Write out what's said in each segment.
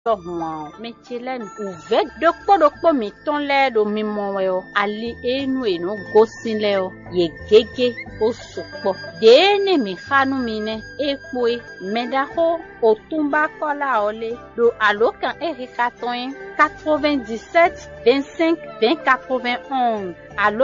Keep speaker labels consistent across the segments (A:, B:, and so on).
A: Tohua metilen uve dokpo mi ton le do mi monweo ali enu eno gosin leo ye gege osukpo dene mi khanu mine epoe medaho otumba kola ole do alokan erikaton 97 25 20 91 allo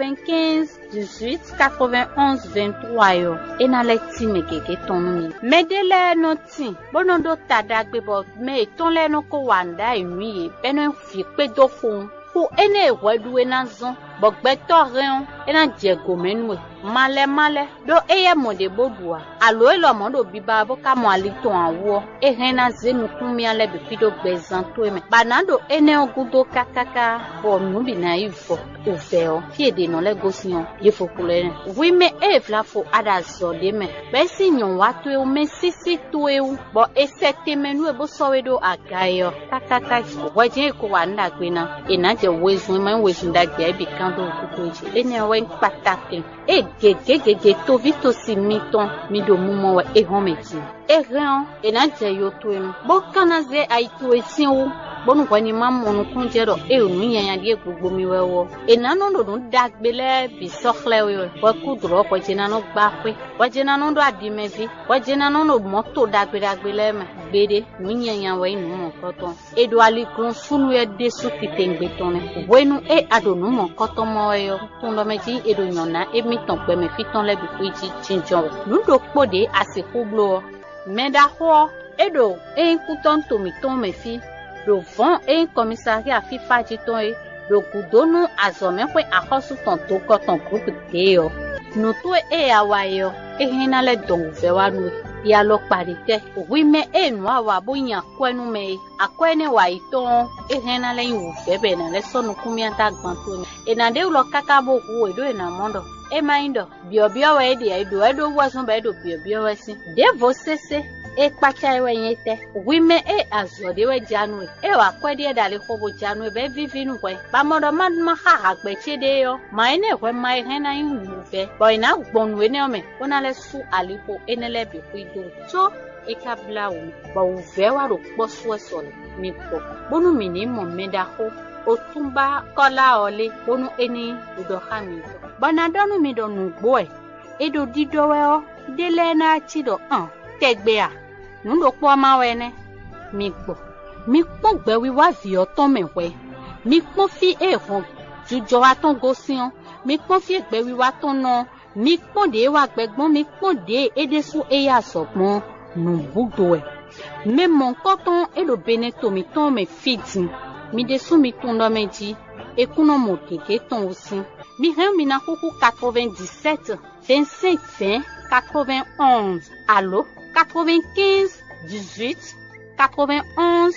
A: 95 18 91 23 yo enale ti me gege tonu mi medele no ti bonodo tadagbe bo me ton le no ko wanda emi beno fi pe do fun fu ene wedu enazon bogbeto ren ena jego menwe male do eye mode bodua allo elo modo biba bo ka mo ali ton awo ehena zenu kunmi ale bi fido gbezan to eme banado ene ogudo kakaka bo nubi na ifo oveo fiede no le gosion ye fokule oui me evla fo ada zode me be sinyon watu e me sisi to e bo esete menu e bo sowedo agayo kakaka waje ko wanda gbena enaje wezu me wezu ndagbe bi kando okutoji ene wen patake e gege to vito si miton mi do mumo wa e hometi e ran enaje yo to e bo kanaze aitu esin o bonu kwani mamonu kunjero e onu yan die gbogbo mi wewo enano do dagbele bi sokhle we wa kudro ko jinano gba pe wa jinano do adimevi wa jinano no moto dagbele me gbede nu yan we nu mo koton e do ali kun sunu e de su kitengbe tone wenu e adonu mo koton mo yo tun do meji e do yona e mi ton pe me fiton le bi kuji chinjon nu do pode asiko blo meda ho e do e kuton to mi ton me fi le vent et un commissariat FIFA jiton e le kudonu azome kwe akosu ton to ko ton groupe deo no to e awayo e hina le don ve wa nu ya lo parite oui me e no awa boyan kwenu me akwene wa iton e hina le yu ve be na le sonu kumianta gbanto e na de lo kakabo ku e do e na mondo e maindo biobio we de e do wasun be do biobio we sin de vo sese e pacha ewe yete wime e azode we janwe e wa kwedi e dali khobo janwe be vivinu kwe ba modo man ma ha gbe chede yo ma ene kwe ma hena yin fe boy na gbonwe ne ome ona le su alipo enele bi kwido so e kabla wo ba wo ve wa ro po so sole mi po bonu mi ni mo meda ho otumba kola ole bonu eni udo khami bana donu mi do nu gbo e do dido we o dele na chido tegbe a nundo po ma wene mi po gbe wi wa vi oton mewe mi po fi e hon jujo aton gosion mi po fi gbe wi wa ton no mi po de wa gbegbon mi po de edesu eya sopon nu budo e me mon koton e lo beneto mi ton me fiti mi desu mi ton do meji e kuno mo keke ton osin mi ren mi na kuku 97 25 20 91 allo 95 18 91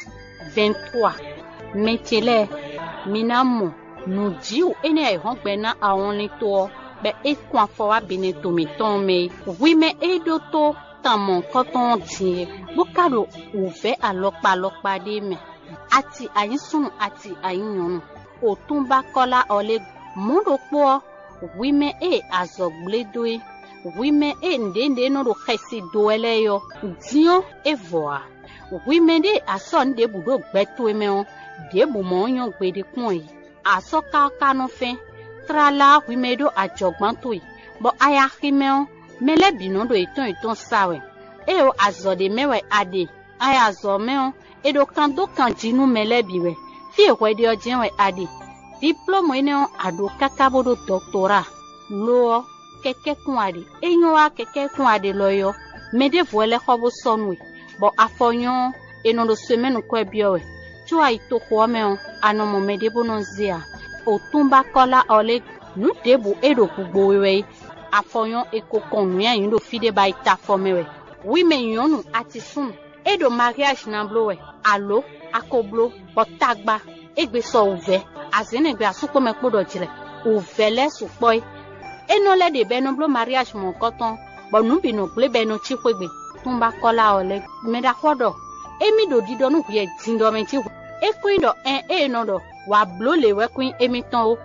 A: 23 metele minamo nujiu ene ai hongbe na awon ni to be e kwa fo wa beneto mi ton me oui me edoto tamon koton ti bukado uve alopa de me ati ayisun ati ayinyonu otumba kola ole mundo po oui me e azogbledoe oui me e ndende no ro khesi doele yo dion e voa oui me de ason de budo gbeto e me on de bu mo yan gbede kun yi asoka kanu fe trala oui me do ajogban to yi bo aya khime on mele binu do iton sawe e o azode mewe ade aya zo me on e do kan jinu mele biwe fi e kwede ojin we ade diplôme ene on ado kakabo do doctorat lo keke kunade enyo wa keke kunade loyo mede voile khobo sonwe bo afonyo eno do semaine ko biowe tu ai to ko me on anomo mede bononzia otumba kola ole nu debu edo kugbo wewe afonyo ekokonu ya yin do fide ba ita fomewe oui me yonu atisun edo mariage na blowe allo akoblo botagba egbe so uve azene gbe asuko me podo jire uvele supoi enole de benoblo mariage mon koton bo nubi no ple beno chikwegbe tumba kola ole meda kodo emi do dido nu ye tindo menti ekwindo no do wa blo le we kwin emi ton o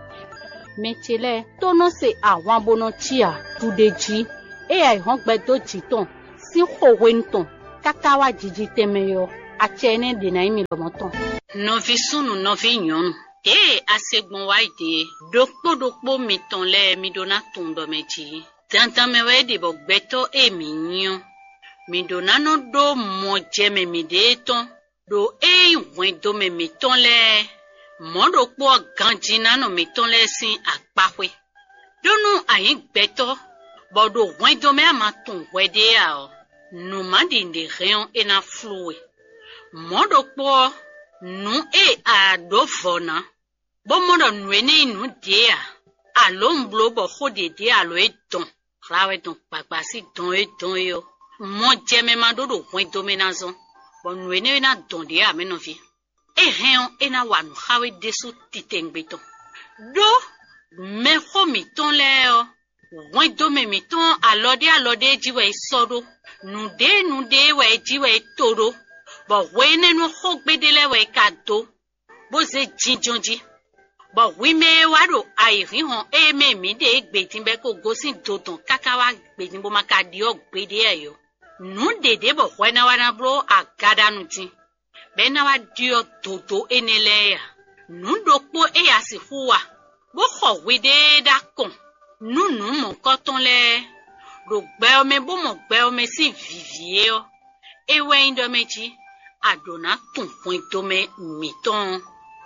A: metele tono se awon bono chia tudeji e ai hon gbe do jiton si ho wenton kakawa jiji temeyo achene dina imi lomoton
B: Novi sunu novi nyonu. Asegbon waide. Dokpo miton le midona tundo meji. Tantan mewe de bo gbeto minyon. Midona no do moje me mideton. Do wen do me miton le. Mondo po ganjina no miton le sin akpahwe. Donu ayin gbeto. Bodo wen do me amatun wede a. No mandi de rayon ena floue. Mondo po nu a do fona. Bo mondo nwene nu dea. Alo mblo bo khode de alo eton. Rawe don papasi don yo. Mo jeme mandodo wen domenazon. Bo nwene na don de a menovi. Hen ena wanu hawe desu titengbeton. Do me ho miton leo. Wen dome miton alode jiwe sodo. Nu de we jiwe todo. Bo wene no hogbedele we kado. Bo ze jinjonji. Bo wime wado airi hon me mi de gbetin be ko gosin dodon kakawa gbetin bo makadi ogbede eyo. Nu de bo wena wana bro agada nutin. Be na wa dio dodo enele ya. Nu dokpo asifuwa. Bo ho wede da kon. Nu mon koton le. Do gbe ome bo mo gbe ome si vivie o. Ewe indomeji. Adona tun point tome miton.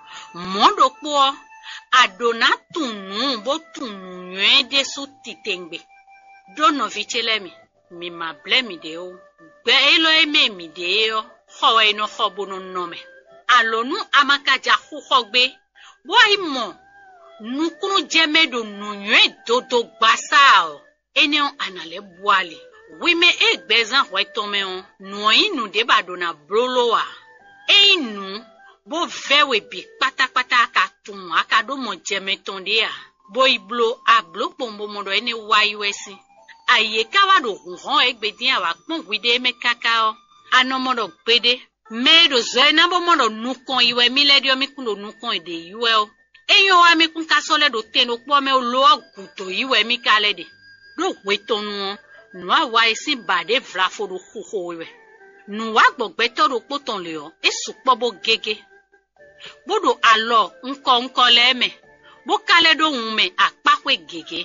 B: Mondo po adona tunu bo tunu yuen desu titengbe. Dono vichelemi mi mable mi deo. Be elo eme mi deo. Howe no hobono nome. Alonu amakaja hugbe. Boy mo. Nukunu jeme do nunye dodo basao. Eneon anale boale. Wime bezan wetome on. Noi nu deba dona broloa. Nu bo vewe bi patapata akatun akado mo jeme tonde a. Boy blo a blo pombo modo ene waiwesi. Aye kawado hon egbedin awa pon wide me kakao. Ano modo gbede. Medo zoena bo modo nukon iwe miledio mikundo nukon ide iwe o. Eyo wa mikun kasole do teno po me lo oguto iwe mi kalede. Do wetonu nu awa isi bade vlafo do huhowe. Nu wa gbogbeto do poton le o. Esupo bo gege. Bodo alo nko leme. Bo kale do unme akpakwe gege.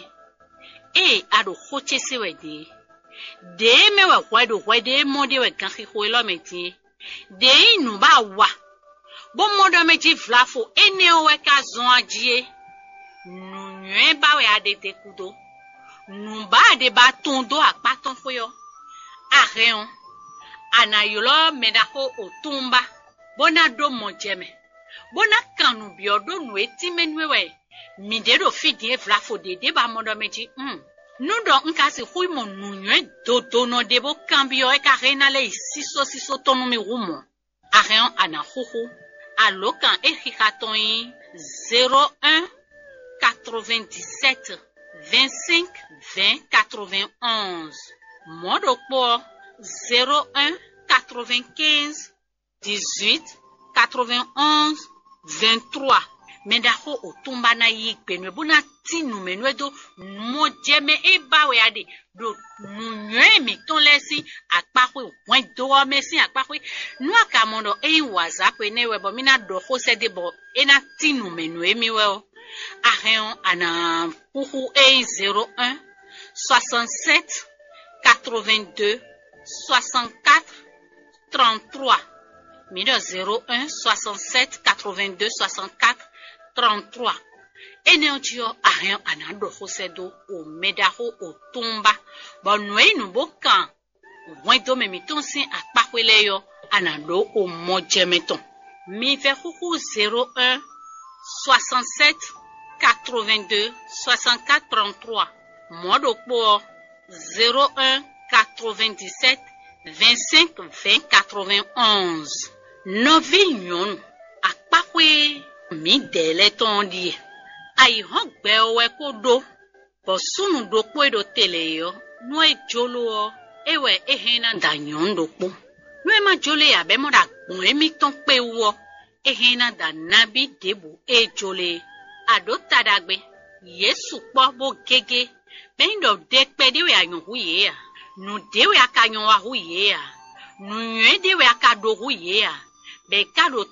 B: Ado hoche sewe de. De me wede mode we ganki hoelo meti. De nu ba wa. Bo modo meji vlafo ene owe ka zon ajie. Nu nyue ba we adete kudo. Nu ba de ba tondo akpaton foyo. Areon. Anayolo medako otumba. Bona do mojeme. Bona kanu biodo nu eti menwewe. Midero fidie vlafo de ba modo meji. Nu do nkasi hui mo nu nyue dodo no debo kambio e karena le siso tonu mi rumo. Areon ana huhu. Alokan ekikaton 01 97 25 20 91. Modo po 01 95 18 91 23. Mendako otumba na yikpenwe bona tinu menwedo mojeme ebawe ade do nunye miton lesi akpakwe wen do mesi akpakwe nu akamondo WhatsApp enewe bo mina do hose de bo ena tinu menwe miwe o ahen ana puhu 01 67 82 64 33. Mido 01 67 82 64 33. Eneo ahen anado hosedo o medaho o tumba. Bonwe nu bokan. Wendo me mitonsi akpakweleyo anado o mojemeton. Mi ve huhu 01 67 82 64 33. Modo po 01 97 25 20 91. Novi nyon akpakwe mi dele tondi. Ayi hon gbe owe kodo. Bo sunu do po do tele yo. No e jolo o. Ewe ehena da nyon do po. No e ma jole ya be mo da gbon emi ton pe wo. Ehena da nabi debu e jole. Ado tadagbe. Yesu po bo gege. Ben do dekpe dewe ayon huye ya. Nu dewe akanyon wa huye ya. nunyue de we aka do hu ye a be ka do